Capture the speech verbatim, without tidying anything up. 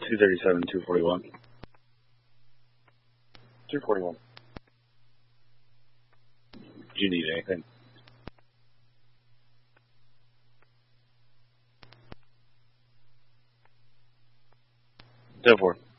two thirty-seven, two forty-one. two forty-one. Do you need anything? ten four.